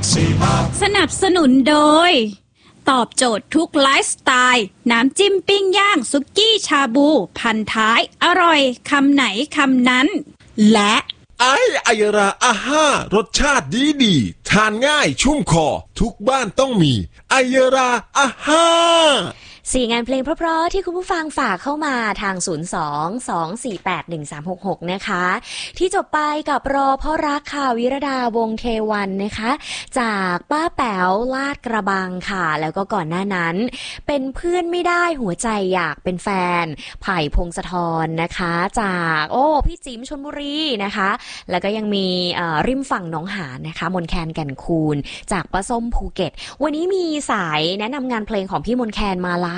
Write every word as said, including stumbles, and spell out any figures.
สนับสนุนโดยตอบโจทย์ทุกไลฟ์สไตล์น้ำจิ้มปิ้งย่างซุกี้ชาบูพันท้ายอร่อยคำไหนคำนั้นและไอไอราอาห้ารสชาติดีดีทานง่ายชุ่มคอทุกบ้านต้องมีไอราอาห้าสี่งานเพลงเพราะๆที่คุณผู้ฟังฝากเข้ามาทาง ศูนย์ สอง สอง สี่ แปด หนึ่ง สาม หก หก นะคะที่จบไปกับรอเพราะรักค่ะวิรดาวงเทวันนะคะจากป้าแป๋วลาดกระบังค่ะแล้วก็ก่อนหน้านั้นเป็นเพื่อนไม่ได้หัวใจอยากเป็นแฟนไผ่พงศธรนะคะจากโอ้พี่จิ๋มชลบุรีนะคะแล้วก็ยังมีริมฝั่งหนองหานนะคะมนแคนแก่นคูนจากป้าส้มภูเก็ตวันนี้มีสายแนะนำงานเพลงของพี่มนแคนมาลา